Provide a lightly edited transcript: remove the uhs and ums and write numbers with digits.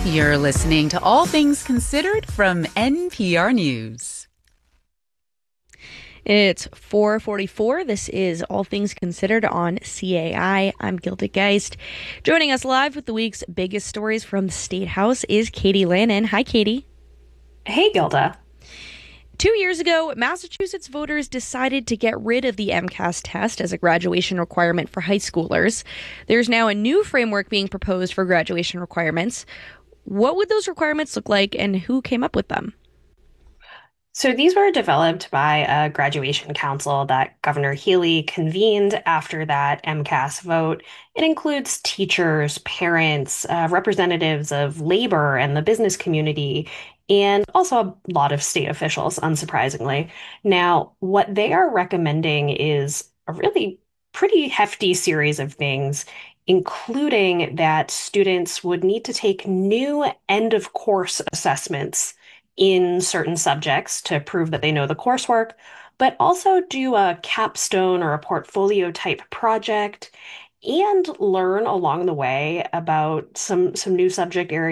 You're listening to All Things Considered from NPR News. It's 4:44. This is All Things Considered on CAI. I'm Gilda Geist. Joining us live with the week's biggest stories from the State House is Katie Lannon. Hi, Katie. Hey, Gilda. 2 years ago, Massachusetts voters decided to get rid of the MCAS test as a graduation requirement for high schoolers. There's now a new framework being proposed for graduation requirements. What would those requirements look like, and who came up with them? So these were developed by a graduation council that Governor Healy convened after that MCAS vote. It includes teachers, parents, representatives of labor and the business community, and also a lot of state officials, unsurprisingly. Now, what they are recommending is a really pretty hefty series of things, including that students would need to take new end of course assessments in certain subjects to prove that they know the coursework, but also do a capstone or a portfolio type project and learn along the way about some new subject areas